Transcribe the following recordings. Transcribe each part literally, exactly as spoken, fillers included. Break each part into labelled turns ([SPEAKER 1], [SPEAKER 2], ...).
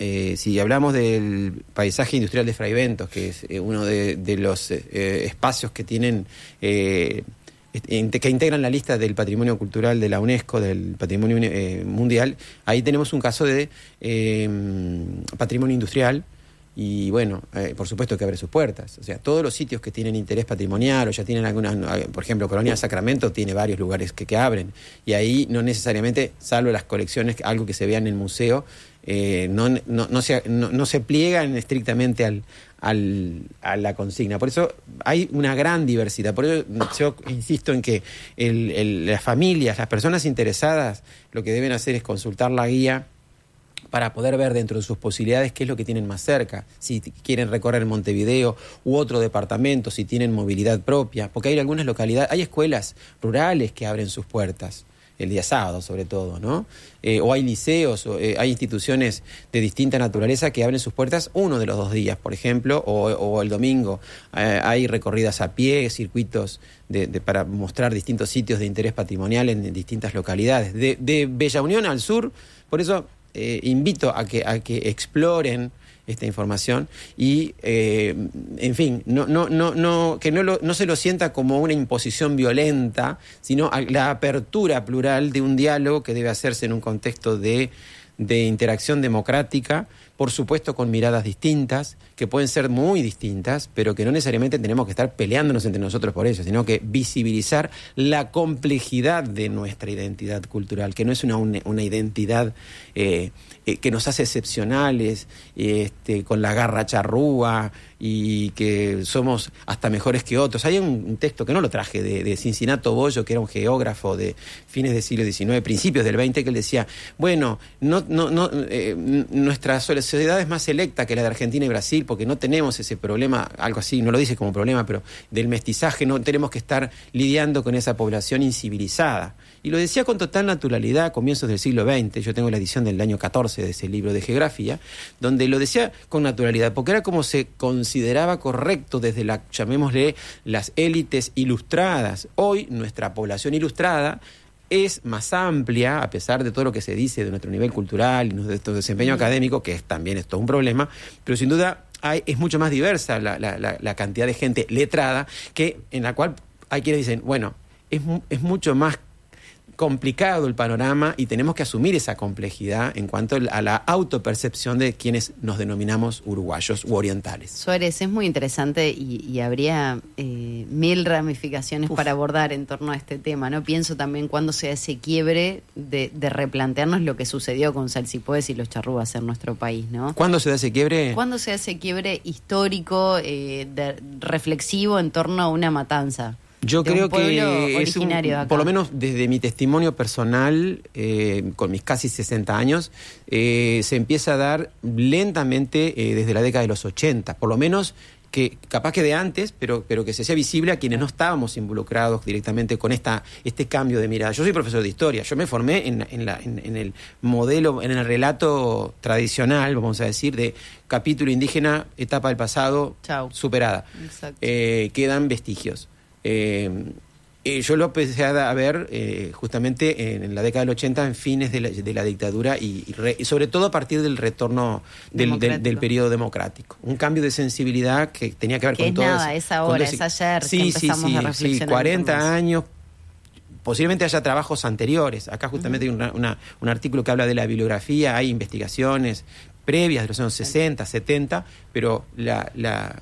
[SPEAKER 1] eh, si hablamos del paisaje industrial de Fray Bentos, que es eh, uno de, de los eh, espacios que tienen... Eh, que integran la lista del patrimonio cultural de la UNESCO, del patrimonio eh, mundial, ahí tenemos un caso de eh, patrimonio industrial y bueno, eh, por supuesto que abre sus puertas. O sea, todos los sitios que tienen interés patrimonial o ya tienen algunas, por ejemplo, Colonia Sacramento tiene varios lugares que, que abren y ahí no necesariamente, salvo las colecciones, algo que se vea en el museo, eh, no, no, no, se, no, no se pliegan estrictamente al... Al, a la consigna. Por eso hay una gran diversidad. Por eso yo insisto en que el, el, las familias, las personas interesadas, lo que deben hacer es consultar la guía para poder ver dentro de sus posibilidades qué es lo que tienen más cerca, si quieren recorrer Montevideo u otro departamento, si tienen movilidad propia, porque hay algunas localidades, hay escuelas rurales que abren sus puertas el día sábado sobre todo, ¿no? Eh, o hay liceos, o, eh, hay instituciones de distinta naturaleza que abren sus puertas uno de los dos días, por ejemplo, o, o el domingo. Eh, hay recorridas a pie, circuitos de, de, para mostrar distintos sitios de interés patrimonial en, en distintas localidades. De, de Bella Unión al sur, por eso eh, invito a que, a que exploren esta información y, eh, en fin, no, no, no, no, que no, lo, no se lo sienta como una imposición violenta, sino la apertura plural de un diálogo que debe hacerse en un contexto de, de interacción democrática, por supuesto con miradas distintas, que pueden ser muy distintas, pero que no necesariamente tenemos que estar peleándonos entre nosotros por ello, sino que visibilizar la complejidad de nuestra identidad cultural, que no es una, una, una identidad eh, eh, que nos hace excepcionales, este, con la garra charrúa y que somos hasta mejores que otros. Hay un, un texto que no lo traje de, de Cincinato Bollo, que era un geógrafo de fines del siglo diecinueve, principios del veinte, que él decía, bueno, no, no, no, eh, nuestra sociedad es más selecta que la de Argentina y Brasil porque no tenemos ese problema, algo así, no lo dice como problema, pero del mestizaje, no tenemos que estar lidiando con esa población incivilizada. Y lo decía con total naturalidad a comienzos del siglo veinte, yo tengo la edición del año catorce de ese libro de geografía, donde lo decía con naturalidad, porque era como se consideraba correcto desde la, llamémosle, las élites ilustradas. Hoy nuestra población ilustrada es más amplia, a pesar de todo lo que se dice de nuestro nivel cultural y de nuestro desempeño académico, que es, también es todo un problema, pero sin duda hay, es mucho más diversa la, la, la, la cantidad de gente letrada, que en la cual hay quienes dicen, bueno, es, es mucho más complicado el panorama y tenemos que asumir esa complejidad en cuanto a la autopercepción de quienes nos denominamos uruguayos u orientales.
[SPEAKER 2] Suárez, es muy interesante y, y habría eh, mil ramificaciones Uf. para abordar en torno a este tema, ¿no? Pienso también cuando se hace quiebre de, de replantearnos lo que sucedió con Salsipuedes y los charrúas en nuestro país, ¿no?
[SPEAKER 1] ¿Cuándo se hace quiebre?
[SPEAKER 2] ¿Cuándo se hace quiebre histórico, eh, de, reflexivo en torno a una matanza?
[SPEAKER 1] Yo creo que es un, por lo menos desde mi testimonio personal, eh, con mis casi sesenta años, eh, se empieza a dar lentamente eh, desde la década de los ochenta, por lo menos que capaz que de antes, pero, pero que se sea visible a quienes no estábamos involucrados directamente con esta este cambio de mirada. Yo soy profesor de historia, yo me formé en, en, la, en, en el modelo, en el relato tradicional, vamos a decir, de capítulo indígena, etapa del pasado, Chau. superada. Eh, quedan vestigios. Eh, eh, yo lo empecé a ver eh, justamente en, en la década del ochenta, en fines de la, de la dictadura y, y, re, y sobre todo a partir del retorno del, del, del periodo democrático. Un cambio de sensibilidad que tenía que ver
[SPEAKER 2] que
[SPEAKER 1] con
[SPEAKER 2] es
[SPEAKER 1] todo
[SPEAKER 2] nada,
[SPEAKER 1] ese,
[SPEAKER 2] es ahora,
[SPEAKER 1] ese,
[SPEAKER 2] es ayer
[SPEAKER 1] sí,
[SPEAKER 2] que empezamos
[SPEAKER 1] sí, sí,
[SPEAKER 2] a reflexionar.
[SPEAKER 1] Sí, cuarenta años, posiblemente haya trabajos anteriores. Acá justamente uh-huh. hay una, una, un artículo que habla de la bibliografía, hay investigaciones previas de los años sesenta, setenta, pero la, la,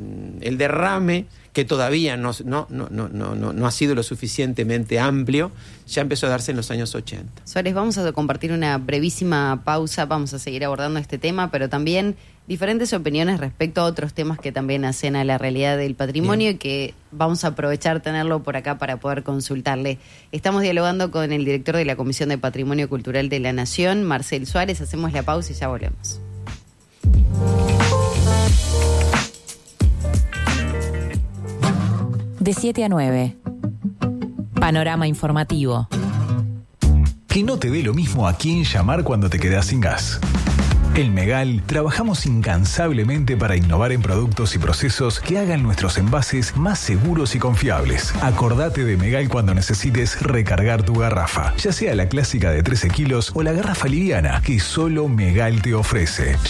[SPEAKER 1] el derrame que todavía no, no, no, no, no, no ha sido lo suficientemente amplio, ya empezó a darse en los años ochenta.
[SPEAKER 2] Suárez, vamos a compartir una brevísima pausa, vamos a seguir abordando este tema, pero también diferentes opiniones respecto a otros temas que también hacen a la realidad del patrimonio. Bien. Y que vamos a aprovechar tenerlo por acá para poder consultarle. Estamos dialogando con el director de la Comisión de Patrimonio Cultural de la Nación, Marcel Suárez. Hacemos la pausa y ya volvemos.
[SPEAKER 3] De siete a nueve. Panorama informativo.
[SPEAKER 4] Que no te dé lo mismo a quién llamar cuando te quedas sin gas. En Megal trabajamos incansablemente para innovar en productos y procesos que hagan nuestros envases más seguros y confiables. Acordate de Megal cuando necesites recargar tu garrafa, ya sea la clásica de trece kilos o la garrafa liviana que solo Megal te ofrece.